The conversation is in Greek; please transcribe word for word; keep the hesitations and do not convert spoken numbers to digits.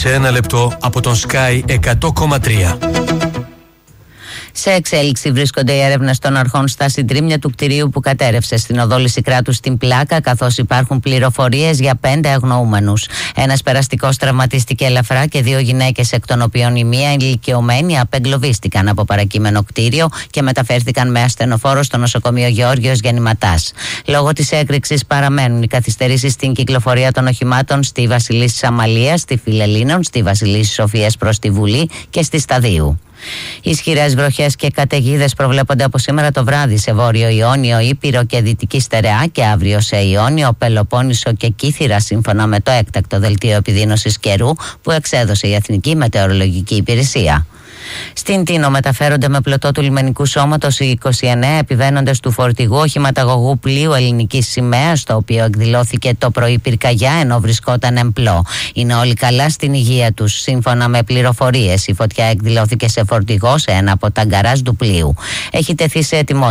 σε ένα λεπτό από τον Sky εκατό κόμμα τρία. Σε εξέλιξη βρίσκονται οι έρευνες των αρχών στα συντρίμμια του κτηρίου που κατέρευσε στην οδό Λυσικράτου στην Πλάκα, καθώς υπάρχουν πληροφορίες για πέντε αγνοούμενους. Ένας περαστικός τραυματίστηκε ελαφρά και δύο γυναίκες, εκ των οποίων η μία ηλικιωμένη, απεγκλωβίστηκαν από παρακείμενο κτίριο και μεταφέρθηκαν με ασθενοφόρο στο νοσοκομείο Γεώργιος Γεννηματάς. Λόγω της έκρηξης παραμένουν οι καθυστερήσεις στην κυκλοφορία των οχημάτων στη Βασιλίσσης Αμαλίας, στη Φιλελλήνων, στη Βασιλίσσης Σοφίας προς τη Βουλή και στη Σταδίου. Ισχυρές βροχές και καταιγίδες προβλέπονται από σήμερα το βράδυ σε Βόρειο Ιόνιο, Ήπειρο και Δυτική Στερεά και αύριο σε Ιόνιο, Πελοπόννησο και Κύθυρα, σύμφωνα με το έκτακτο δελτίο επιδείνωσης καιρού που εξέδωσε η Εθνική Μετεωρολογική Υπηρεσία. Στην Τίνο μεταφέρονται με πλωτό του λιμενικού σώματος οι είκοσι εννέα επιβαίνοντες του φορτηγού οχηματαγωγού πλοίου ελληνικής σημαίας, το οποίο εκδηλώθηκε το πρωί πυρκαγιά ενώ βρισκόταν εμπλό. Είναι όλοι καλά στην υγεία τους. Σύμφωνα με πληροφορίες, η φωτιά εκδηλώθηκε σε φορτηγό σε ένα από τα γκαράζ του πλοίου. Έχει τεθεί σε ετοιμότητα